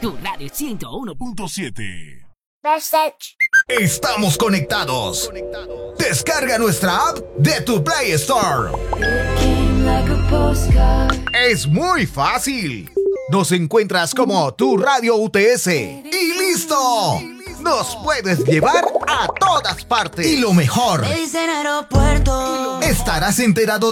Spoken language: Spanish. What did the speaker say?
Tu radio 101.7. Message. Estamos conectados. Descarga nuestra app de tu Play Store. Es muy fácil. Nos encuentras como Tu Radio UTS y listo. Nos puedes llevar a todas partes. Y lo mejor, Me dicen aeropuerto. estarás enterado